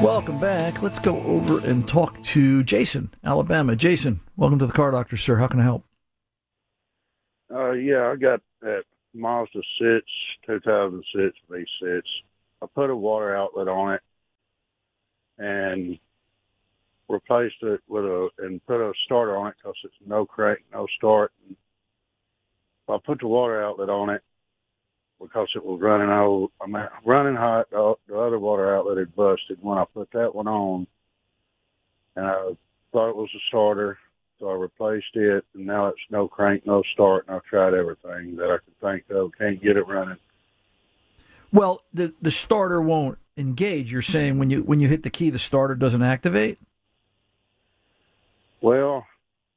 Welcome back. Let's go over and talk to Jason, Alabama. Jason, welcome to the Car Doctor, sir. How can I help? Yeah, I got that Mazda 6, 2006 V6. I put a water outlet on it and replaced it and put a starter on it because it's no crank, no start. And I put the water outlet on it because it was running running hot. The other water outlet had busted when I put that one on, and I thought it was a starter, so I replaced it, and now it's no crank, no start, and I've tried everything that I could think of. Can't get it running. Well, the starter won't engage. You're saying when you hit the key, the starter doesn't activate? Well,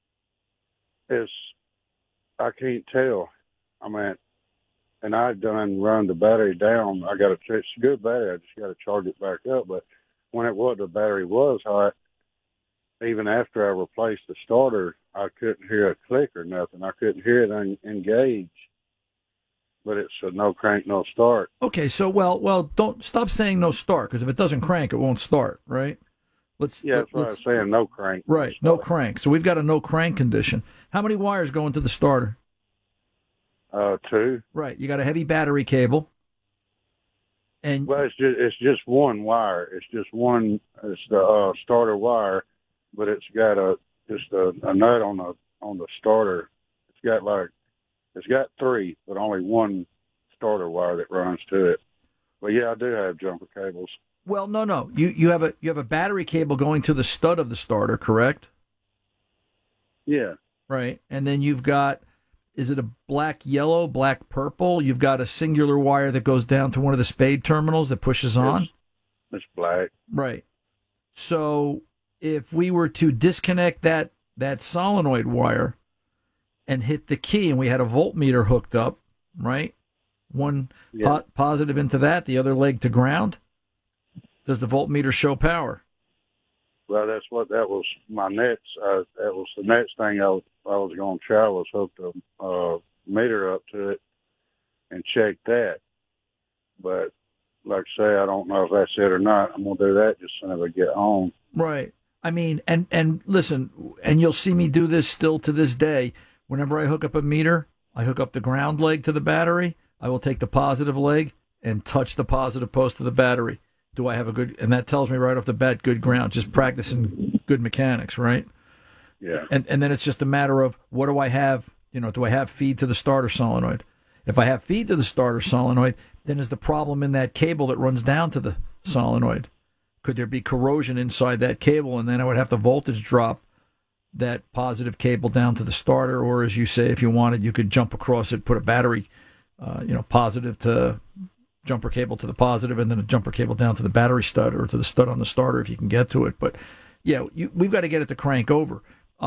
I can't tell. And I've done run the battery down. It's a good battery. I just got to charge it back up. But when the battery was hot, even after I replaced the starter, I couldn't hear a click or nothing. I couldn't hear it engage. But it's a no crank, no start. Okay, so well, don't stop saying no start, because if it doesn't crank, it won't start, right? That's what I was saying. No crank. Right, no crank. So we've got a no crank condition. How many wires go into the starter? 2. Right. You got a heavy battery cable. Well, it's just one wire. It's just one. It's the starter wire, but it's got a nut on the starter. It's got 3, but only one starter wire that runs to it. But yeah, I do have jumper cables. Well, no. You have a battery cable going to the stud of the starter, correct? Yeah. Right. And then you've got, is it a black yellow, black purple? You've got a singular wire that goes down to one of the spade terminals that pushes on? It's black. Right. So if we were to disconnect that solenoid wire and hit the key, and we had a voltmeter hooked up, right? One positive into that, the other leg to ground. Does the voltmeter show power? Well, that was my next. That was the next thing I was going to try, was hook the meter up to it and check that. But like I say, I don't know if that's it or not. I'm going to do that just as soon as I get home. Right. I mean, and listen, and you'll see me do this still to this day. Whenever I hook up a meter, I hook up the ground leg to the battery. I will take the positive leg and touch the positive post of the battery. Do I have a good, and that tells me right off the bat, good ground, just practicing good mechanics, right? Yeah. And then it's just a matter of, what do I have? Do I have feed to the starter solenoid? If I have feed to the starter solenoid, then is the problem in that cable that runs down to the solenoid? Could there be corrosion inside that cable? And then I would have to voltage drop that positive cable down to the starter, or as you say, if you wanted, you could jump across it, put a battery, positive to jumper cable to the positive, and then a jumper cable down to the battery stud or to the stud on the starter if you can get to it. But yeah, we've got to get it to crank over.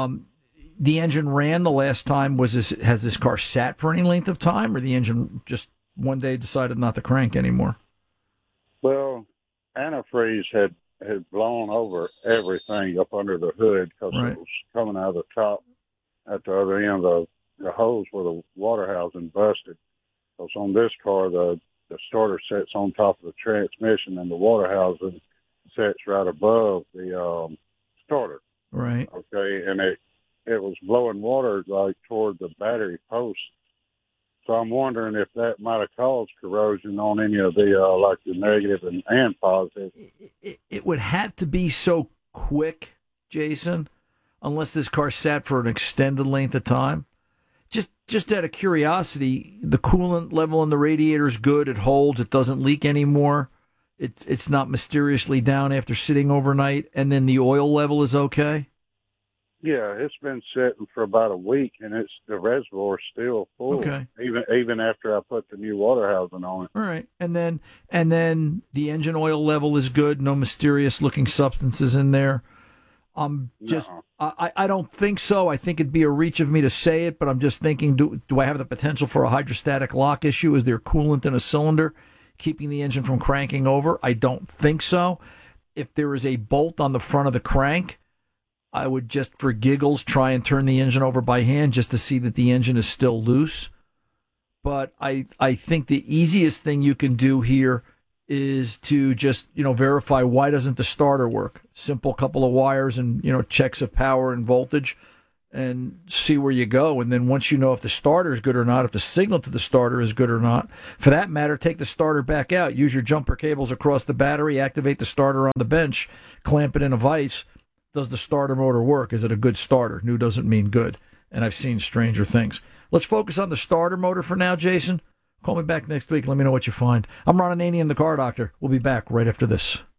The engine ran the last time. Has this car sat for any length of time, or the engine just one day decided not to crank anymore? Well, antifreeze had blown over everything up under the hood because It was coming out of the top at the other end of the hose where the water housing busted. Because on this car, the starter sits on top of the transmission, and the water housing sits right above the starter. Right. Okay, and it was blowing water like toward the battery post. So I'm wondering if that might have caused corrosion on any of the like the negative and positive. It would have to be so quick, Jason, unless this car sat for an extended length of time. Just out of curiosity, the coolant level in the radiator is good. It holds. It doesn't leak anymore. It's not mysteriously down after sitting overnight. And then the oil level is okay? Yeah, it's been sitting for about a week, and the reservoir's still full. Okay. Even after I put the new water housing on it. All right. And then the engine oil level is good. No mysterious looking substances in there. No. I don't think so. I think it'd be a reach of me to say it, but I'm just thinking, do I have the potential for a hydrostatic lock issue? Is there coolant in a cylinder keeping the engine from cranking over? I don't think so. If there is a bolt on the front of the crank, I would just, for giggles, try and turn the engine over by hand just to see that the engine is still loose. But I think the easiest thing you can do here is to just, verify why doesn't the starter work. Simple couple of wires and, checks of power and voltage, and see where you go. And then once you know if the starter is good or not, if the signal to the starter is good or not, for that matter, take the starter back out. Use your jumper cables across the battery, activate the starter on the bench, clamp it in a vise. Does the starter motor work? Is it a good starter? New doesn't mean good. And I've seen stranger things. Let's focus on the starter motor for now, Jason. Call me back next week. Let me know what you find. I'm Ron Ananian, the Car Doctor. We'll be back right after this.